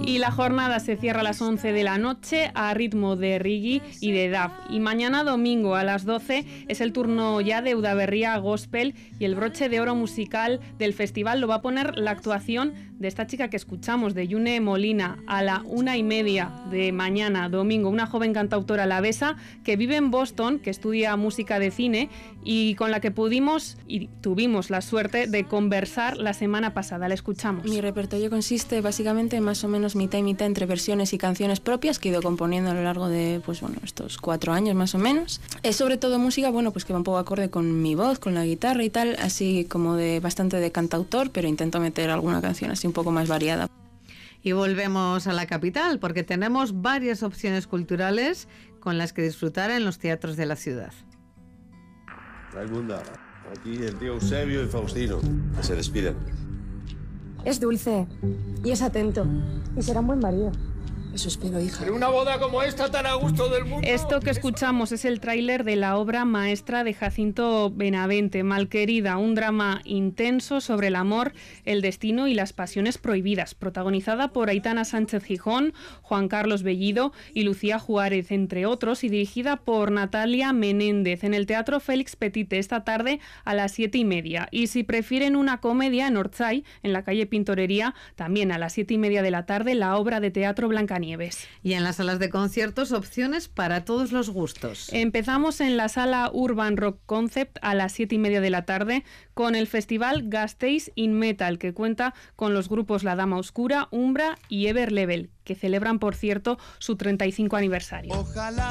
Y la jornada se cierra a las 11 de la noche a ritmo de reggae y de dub. Y mañana domingo a las 12 es el turno ya de Udaberria Gospel, y el broche de oro musical del festival lo va a poner la actuación de esta chica que escuchamos, de Yune Molina, a la 1:30 de mañana domingo. Una joven cantautora alavesa que vive en Boston, que estudia música de cine y con la que pudimos y tuvimos la suerte de conversar la semana pasada. La escuchamos. Mi repertorio consiste básicamente en más o menos mitad y mitad entre versiones y canciones propias que he ido componiendo a lo largo de estos 4 años más o menos. Es sobre todo música pues que va un poco acorde con mi voz, con la guitarra y tal, así como bastante de cantautor, pero intento meter alguna canción así un poco más variada. Y volvemos a la capital porque tenemos varias opciones culturales con las que disfrutar en los teatros de la ciudad. Raimunda, aquí el tío Eusebio y Faustino, que se despiden. Es dulce y es atento y será un buen marido. Eso espero, hija. Pero una boda como esta tan a gusto del mundo. Esto que escuchamos es el tráiler de la obra maestra de Jacinto Benavente, Malquerida, un drama intenso sobre el amor, el destino y las pasiones prohibidas, protagonizada por Aitana Sánchez Gijón, Juan Carlos Bellido y Lucía Juárez, entre otros, y dirigida por Natalia Menéndez en el Teatro Félix Petite esta tarde a las 7:30. Y si prefieren una comedia, en Ortzai, en la calle Pintorería, también a las 7:30 de la tarde, la obra de teatro Blancanieves. Y en las salas de conciertos, opciones para todos los gustos. Empezamos en la sala Urban Rock Concept a las 7:30 de la tarde con el festival Gasteiz in Metal, que cuenta con los grupos La Dama Oscura, Umbra y Ever Level, que celebran, por cierto, su 35 aniversario. Ojalá